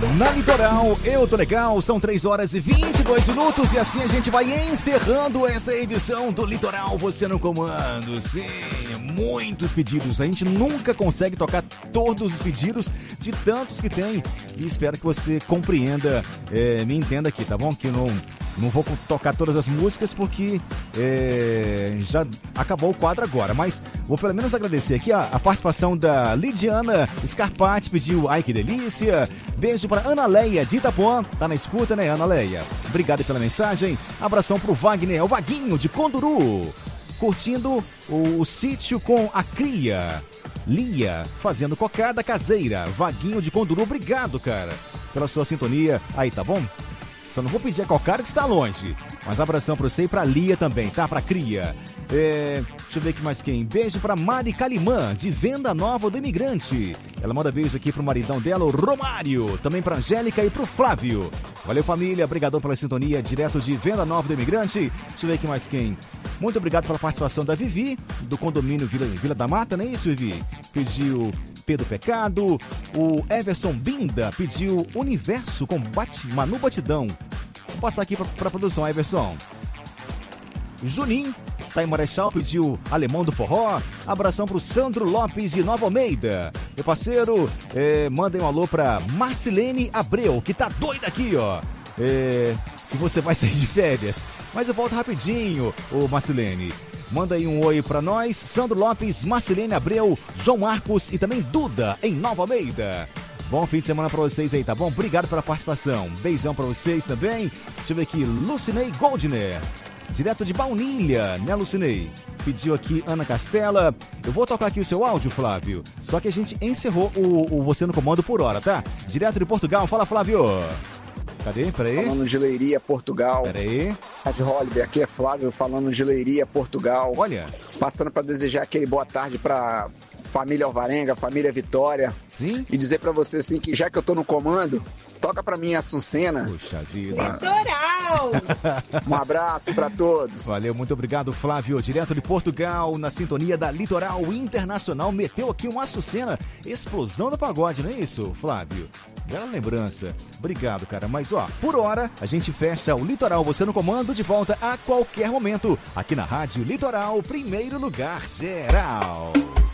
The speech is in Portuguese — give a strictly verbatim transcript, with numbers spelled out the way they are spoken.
Na Litoral, eu tô legal, são três horas e vinte e dois minutos e assim a gente vai encerrando essa edição do Litoral Você no Comando. Sim, muitos pedidos, a gente nunca consegue tocar todos os pedidos de tantos que tem e espero que você compreenda, é, me entenda aqui, tá bom? Que eu não, não vou tocar todas as músicas porque é, já acabou o quadro agora, mas vou pelo menos agradecer aqui a, a participação da Lidiana Scarpati, pediu ai que delícia, beijo para Ana Leia de Itapuã, tá na escuta, né, Ana Leia? Obrigado pela mensagem. Abração pro Wagner, o Vaguinho de Conduru, curtindo o, o sítio com a cria. Lia, fazendo cocada caseira. Vaguinho de Conduru, obrigado, cara, pela sua sintonia. Aí, tá bom? Só não vou pedir a cocada que está longe. Mas abração pra você e pra Lia também, tá? Pra cria. É, deixa eu ver aqui mais quem. Beijo pra Mari Calimã, de Venda Nova do Imigrante. Ela manda beijo aqui pro maridão dela, o Romário. Também pra Angélica e pro Flávio. Valeu, família. Obrigadão pela sintonia, direto de Venda Nova do Imigrante. Deixa eu ver aqui mais quem. Muito obrigado pela participação da Vivi, do condomínio Vila, Vila da Mata, não é isso, Vivi? Pediu Pedro Pecado. O Everson Binda pediu Universo com Bate, Manu Batidão. Vou passar aqui pra, pra produção, Everson. Juninho, tá em Marechal, pediu Alemão do Forró. Abração pro Sandro Lopes de Nova Almeida. Meu parceiro, é, mandem um alô pra Marcilene Abreu, que tá doida aqui, ó. É, que você vai sair de férias. Mas eu volto rapidinho, ô Marcilene. Manda aí um oi pra nós. Sandro Lopes, Marcilene Abreu, João Marcos e também Duda em Nova Almeida. Bom fim de semana pra vocês aí, tá bom? Obrigado pela participação. Beijão pra vocês também. Deixa eu ver aqui, Lucinei Goldner, direto de Baunilha, né, Lucinei? Pediu aqui Ana Castela. Eu vou tocar aqui o seu áudio, Flávio. Só que a gente encerrou o, o Você no Comando por hora, tá? Direto de Portugal. Fala, Flávio. Cadê? Peraí. Falando de Leiria, Portugal. Peraí. Rádio Holiday, aqui é Flávio falando de Leiria, Portugal. Olha. Passando para desejar aquele boa tarde para família Alvarenga, família Vitória. Sim. E dizer para você assim que já que eu tô no comando, toca para mim a Assuncena. Puxa vida. Litoral. Um abraço para todos. Valeu, muito obrigado, Flávio. Direto de Portugal, na sintonia da Litoral Internacional. Meteu aqui uma Assuncena. Explosão do pagode, não é isso, Flávio? Bela lembrança. Obrigado, cara. Mas, ó, por hora, a gente fecha o Litoral Você no Comando de volta a qualquer momento. Aqui na Rádio Litoral, primeiro lugar geral.